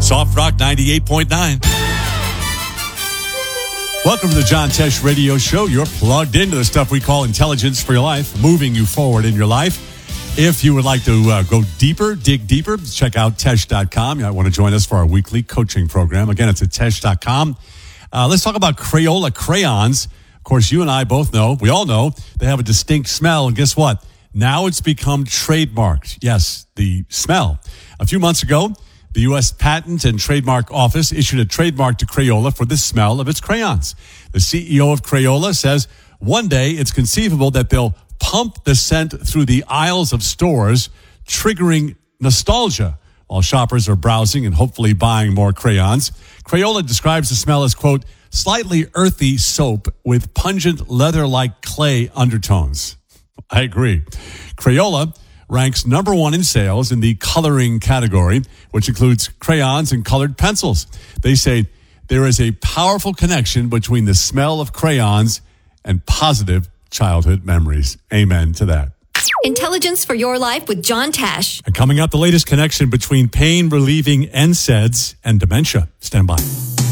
Soft Rock 98.9. Welcome to the John Tesh Radio Show. You're plugged into the stuff we call intelligence for your life, moving you forward in your life. If you would like to go deeper, dig deeper, check out Tesh.com. You might want to join us for our weekly coaching program. Again, it's at Tesh.com. Let's talk about Crayola crayons. Of course, you and I both know, we all know, they have a distinct smell. And guess what? Now it's become trademarked. Yes, the smell. A few months ago, the U.S. Patent and Trademark Office issued a trademark to Crayola for the smell of its crayons. The CEO of Crayola says one day it's conceivable that they'll pump the scent through the aisles of stores, triggering nostalgia while shoppers are browsing and hopefully buying more crayons. Crayola describes the smell as, quote, slightly earthy soap with pungent leather-like clay undertones. I agree. Crayola ranks number one in sales in the coloring category, which includes crayons and colored pencils. They say there is a powerful connection between the smell of crayons and positive childhood memories. Amen to that. Intelligence for your life with John Tesh. And coming up, the latest connection between pain-relieving NSAIDs and dementia. Stand by.